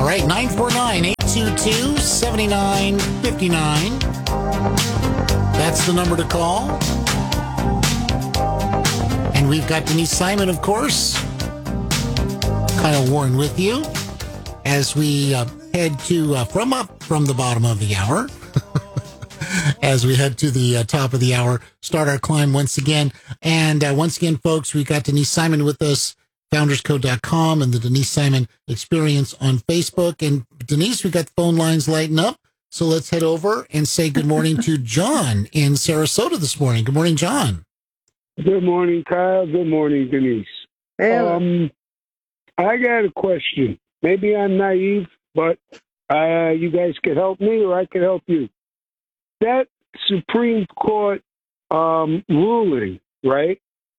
All right, 949-822-7959. That's the number to call. And we've got Denise Simon, of course, Kyle Warren with you as we head to from the bottom of the hour. As we head to the top of the hour, start our climb once again. And once again, folks, we got Denise Simon with us, founderscode.com and the Denise Simon Experience on Facebook. And Denise, we got the phone lines lighting up. So let's head over and say good morning to John in Sarasota this morning. Good morning, John. Good morning, Kyle. Good morning, Denise. Hey. I got a question. Maybe I'm naive, but you guys could help me or I could help you. That Supreme Court ruling, right?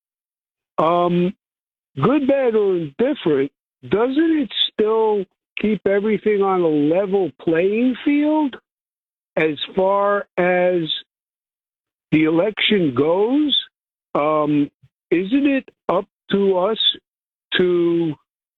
Good, bad, or indifferent, doesn't it still keep everything on a level playing field as far as the election goes? Isn't it up to us to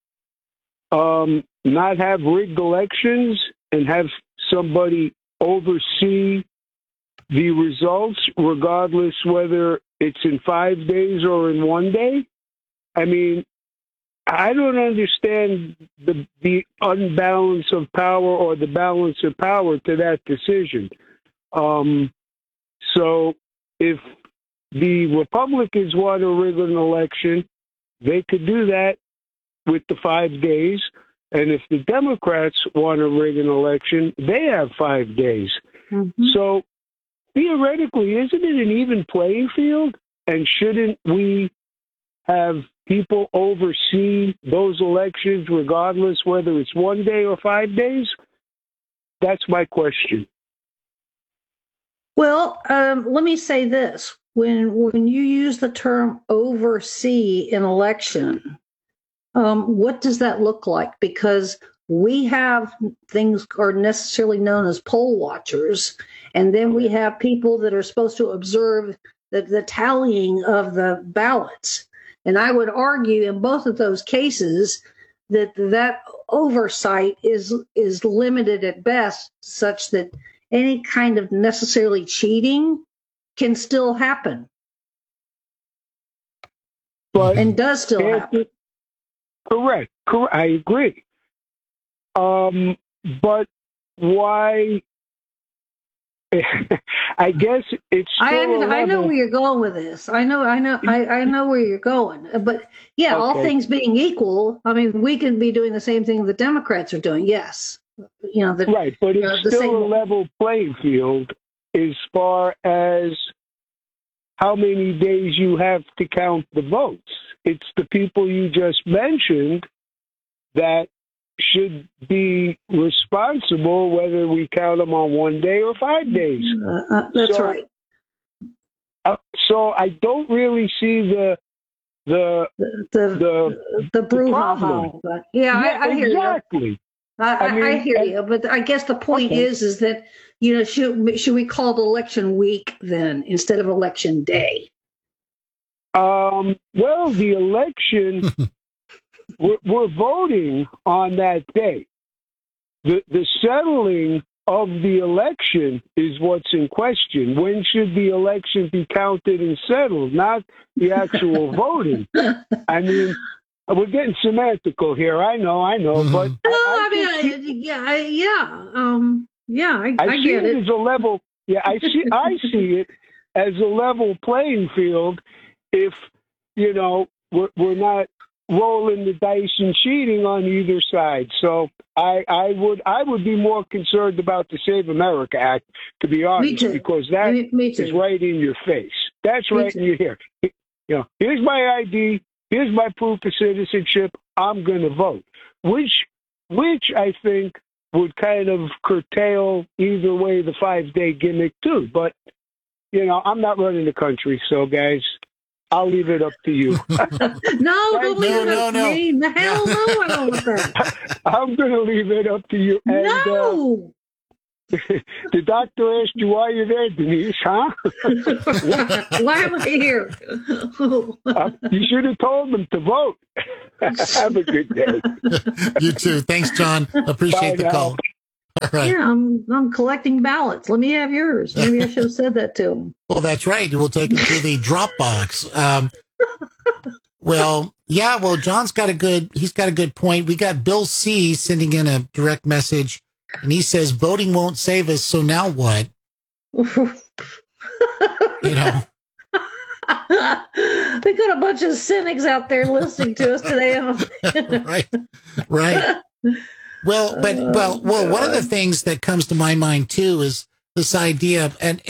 not have rigged elections and have somebody oversee the results, regardless whether it's in 5 days or in 1 day? I mean, I don't understand the unbalance of power or the balance of power to that decision. So if the Republicans want to rig an election, they could do that with the 5 days. And if the Democrats want to rig an election, they have 5 days. Mm-hmm. So theoretically, isn't it an even playing field? And shouldn't we have people oversee those elections regardless whether it's 1 day or 5 days? That's my question. Well, let me say this. When you use the term oversee an election, what does that look like? Because we have things are necessarily known as poll watchers, and then we have people that are supposed to observe the tallying of the ballots. And I would argue in both of those cases that oversight is limited at best, such that any kind of necessarily cheating can still happen. And does still happen. Correct. I agree. But why? I guess it's. I know where you're going with this. I know where you're going. But yeah, okay. All things being equal, I mean, we can be doing the same thing the Democrats are doing. Yes, right. But it's still a level playing field as far as how many days you have to count the votes. It's the people you just mentioned that should be responsible whether we count them on 1 day or 5 days. That's right. So I don't really see the brouhaha. Yeah, I hear exactly. You. I hear you, but I guess the point is that should we call it election week then instead of election day? Well, the election. We're voting on that day. The settling of the election is what's in question. When should the election be counted and settled, not the actual voting? I mean, we're getting semantical here. I know, but I get it. As a level. Yeah, I see it as a level playing field. If we're not rolling the dice and cheating on either side. So I would be more concerned about the Save America Act, to be honest, because that is right in your face. That's right in your hair. Here's my ID, here's my proof of citizenship, I'm going to vote. Which I think would kind of curtail either way the 5-day gimmick too. But, I'm not running the country, so guys, I'll leave it up to you. Don't leave it up to me. The hell no, I don't want that. I'm going to leave it up to you. And, no. The doctor asked you why you're there, Denise, huh? Why am I here? You should have told them to vote. Have a good day. You too. Thanks, John. Appreciate the call. All right. Yeah, I'm collecting ballots. Let me have yours. Maybe I should have said that to him. Well, that's right. We'll take it to the Dropbox. Well, John's got a good point. We got Bill C sending in a direct message, and he says voting won't save us. So now what? You know, they got a bunch of cynics out there listening to us today. right. Well, one of the things that comes to my mind too is this idea of, and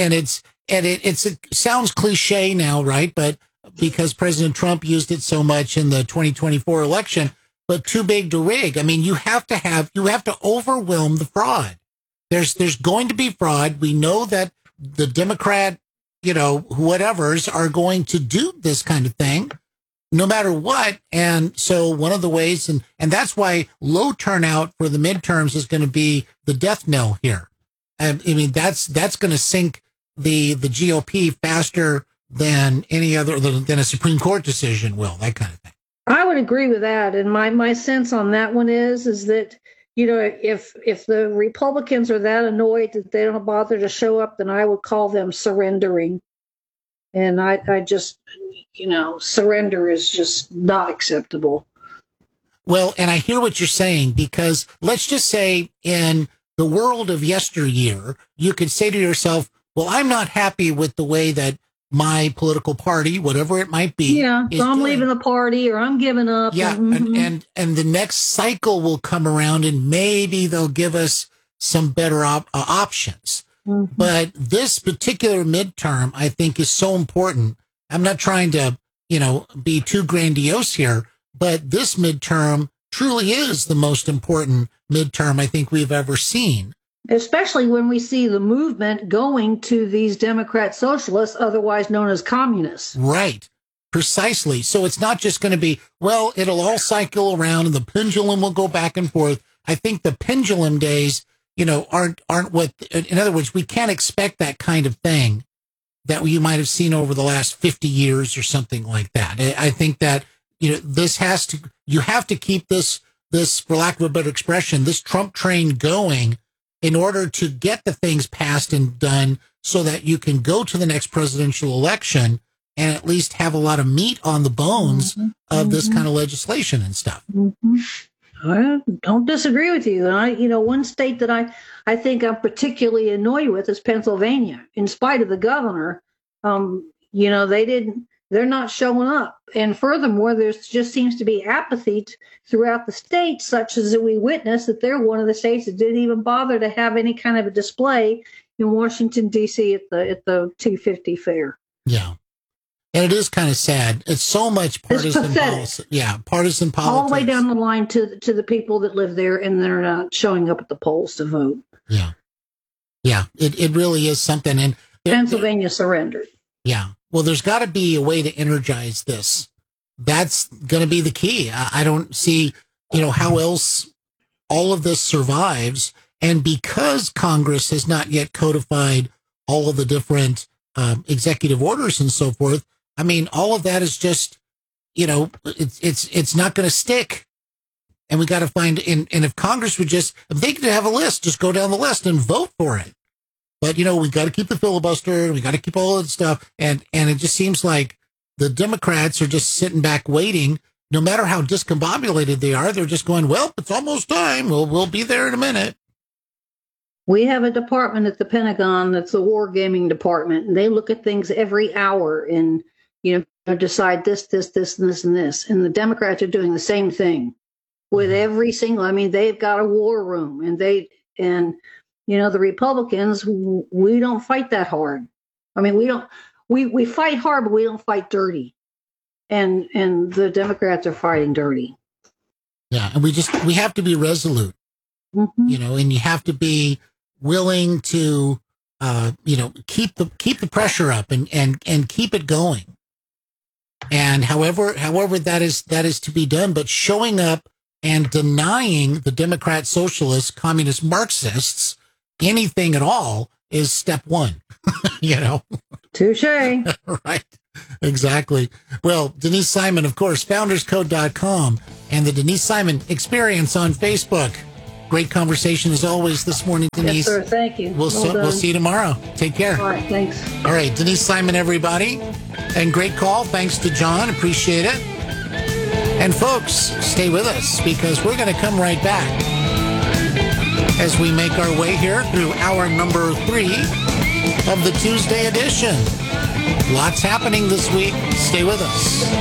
it sounds cliche now, right? But because President Trump used it so much in the 2024 election, but too big to rig. I mean, you have to overwhelm the fraud. There's going to be fraud. We know that the Democrat, whatevers are going to do this kind of thing, no matter what. And so one of the ways, and that's why low turnout for the midterms is going to be the death knell here. I mean, that's going to sink the GOP faster than any other, than a Supreme Court decision will, that kind of thing. I would agree with that. And my sense on that one is that, if the Republicans are that annoyed that they don't bother to show up, then I would call them surrendering. And I just, surrender is just not acceptable. Well, and I hear what you're saying, because let's just say in the world of yesteryear, you could say to yourself, well, I'm not happy with the way that my political party, whatever it might be. Yeah, so I'm leaving the party, or I'm giving up. Yeah, and the next cycle will come around, and maybe they'll give us some better options. Mm-hmm. But this particular midterm, I think, is so important. I'm not trying to, be too grandiose here, but this midterm truly is the most important midterm I think we've ever seen. Especially when we see the movement going to these Democrat socialists, otherwise known as communists. Right. Precisely. So it's not just going to be, well, it'll all cycle around and the pendulum will go back and forth. I think the pendulum days, aren't what, in other words, we can't expect that kind of thing that you might have seen over the last 50 years or something like that. I think that, you have to keep this, for lack of a better expression, this Trump train going in order to get the things passed and done so that you can go to the next presidential election and at least have a lot of meat on the bones of this kind of legislation and stuff. I don't disagree with you. And one state that I think I'm particularly annoyed with is Pennsylvania. In spite of the governor, they're not showing up. And furthermore, there just seems to be apathy throughout the state, such as that we witnessed that they're one of the states that didn't even bother to have any kind of a display in Washington, D.C. at the 250 fair. Yeah. And it is kind of sad. It's so much partisan policy. Yeah, partisan politics. All the way down the line to the people that live there, and they're not showing up at the polls to vote. Yeah. Yeah, it really is something. And Pennsylvania surrendered. Yeah. Well, there's got to be a way to energize this. That's going to be the key. I don't see, how else all of this survives. And because Congress has not yet codified all of the different executive orders and so forth, I mean, all of that is just, it's not going to stick. And we got to find, and if Congress would just, if they could have a list, just go down the list and vote for it. But, we got to keep the filibuster, and we got to keep all of that stuff. And it just seems like the Democrats are just sitting back waiting. No matter how discombobulated they are, they're just going, well, it's almost time. We'll be there in a minute. We have a department at the Pentagon that's the war gaming department, and they look at things every hour and, decide this, and this, and this. And the Democrats are doing the same thing with every single, they've got a war room, and the Republicans, we don't fight that hard. We fight hard, but we don't fight dirty. And the Democrats are fighting dirty. Yeah. And we have to be resolute, and you have to be willing to, keep the pressure up and keep it going. And however that is to be done, but showing up and denying the Democrat, socialists, communist, Marxists anything at all is step one, Touche. Right. Exactly. Well, Denise Simon, of course, founderscode.com and the Denise Simon Experience on Facebook. Great conversation as always this morning, Denise. Yes, sir. Thank you. We'll see you tomorrow. Take care. All right. Thanks. All right. Denise Simon, everybody. And great call. Thanks to John. Appreciate it. And folks, stay with us because we're going to come right back as we make our way here through hour number 3 of the Tuesday edition. Lots happening this week. Stay with us.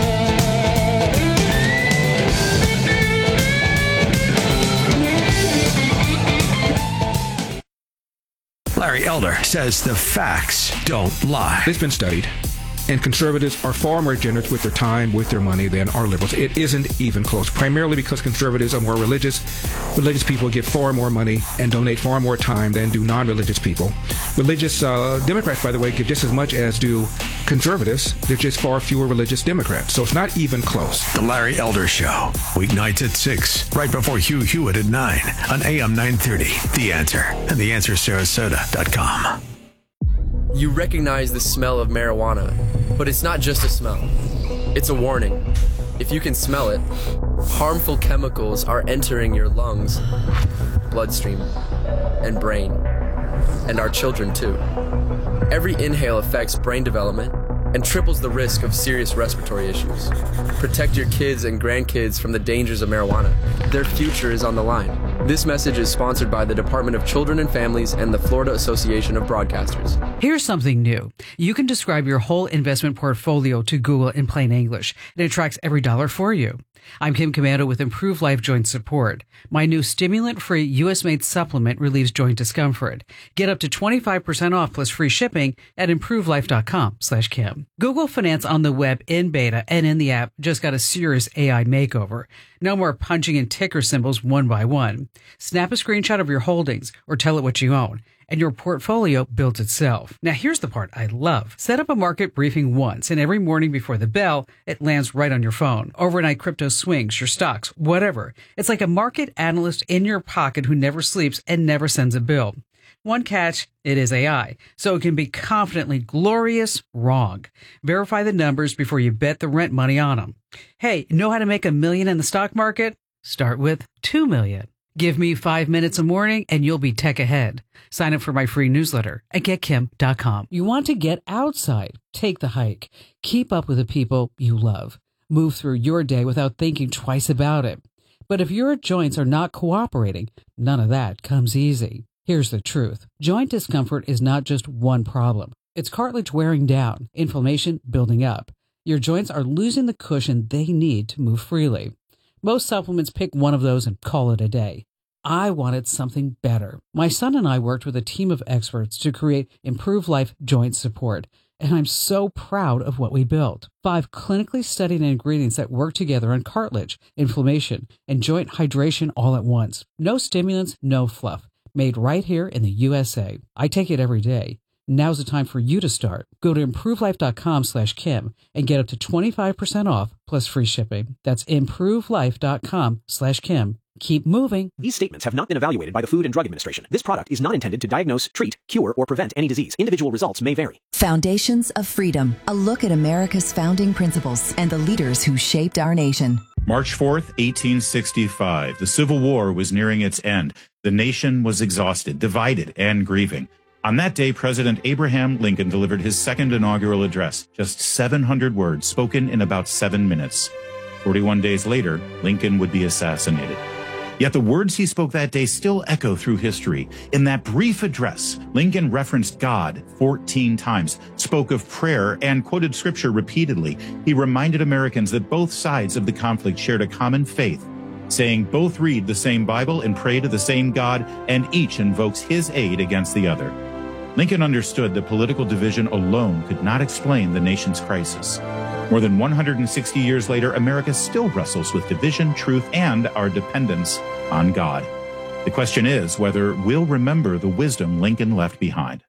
Larry Elder says the facts don't lie. It's been studied, and conservatives are far more generous with their time, with their money than are liberals. It isn't even close, primarily because conservatives are more religious. Religious people get far more money and donate far more time than do non-religious people. Religious Democrats, by the way, give just as much as do conservatives. There's just far fewer religious Democrats, so it's not even close. The Larry Elder Show, weeknights at 6, right before Hugh Hewitt at 9 on AM 930. The Answer and theanswersarasota.com. You recognize the smell of marijuana, but it's not just a smell. It's a warning. If you can smell it, harmful chemicals are entering your lungs, bloodstream, and brain, and our children too. Every inhale affects brain development and triples the risk of serious respiratory issues. Protect your kids and grandkids from the dangers of marijuana. Their future is on the line. This message is sponsored by the Department of Children and Families and the Florida Association of Broadcasters. Here's something new. You can describe your whole investment portfolio to Google in plain English. It tracks every dollar for you. I'm Kim Komando with Improved Life Joint Support. My new stimulant-free U.S.-made supplement relieves joint discomfort. Get up to 25% off plus free shipping at improvedlife.com/Kim. Google Finance on the web in beta and in the app just got a serious AI makeover. No more punching in ticker symbols one by one. Snap a screenshot of your holdings or tell it what you own, and your portfolio builds itself. Now, here's the part I love. Set up a market briefing once, and every morning before the bell, it lands right on your phone. Overnight crypto swings, your stocks, whatever. It's like a market analyst in your pocket who never sleeps and never sends a bill. One catch, it is AI, so it can be confidently glorious wrong. Verify the numbers before you bet the rent money on them. Hey, know how to make $1 million in the stock market? Start with $2 million. Give me 5 minutes a morning and you'll be tech ahead. Sign up for my free newsletter at getkim.com. You want to get outside, take the hike, keep up with the people you love, move through your day without thinking twice about it. But if your joints are not cooperating, none of that comes easy. Here's the truth. Joint discomfort is not just one problem. It's cartilage wearing down, inflammation building up. Your joints are losing the cushion they need to move freely. Most supplements pick one of those and call it a day. I wanted something better. My son and I worked with a team of experts to create Improved Life Joint Support, and I'm so proud of what we built. 5 clinically studied ingredients that work together on cartilage, inflammation, and joint hydration all at once. No stimulants, no fluff. Made right here in the USA. I take it every day. Now's the time for you to start. Go to improvedlife.com/Kim and get up to 25% off plus free shipping. That's improvedlife.com/Kim. Keep moving. These statements have not been evaluated by the Food and Drug Administration. This product is not intended to diagnose, treat, cure, or prevent any disease. Individual results may vary. Foundations of Freedom, a look at America's founding principles and the leaders who shaped our nation. March 4th, 1865. The Civil War was nearing its end. The nation was exhausted, divided, and grieving. On that day, President Abraham Lincoln delivered his second inaugural address, just 700 words spoken in about 7 minutes. 41 days later, Lincoln would be assassinated. Yet the words he spoke that day still echo through history. In that brief address, Lincoln referenced God 14 times, spoke of prayer, and quoted scripture repeatedly. He reminded Americans that both sides of the conflict shared a common faith, saying both read the same Bible and pray to the same God, and each invokes his aid against the other. Lincoln understood that political division alone could not explain the nation's crisis. More than 160 years later, America still wrestles with division, truth, and our dependence on God. The question is whether we'll remember the wisdom Lincoln left behind.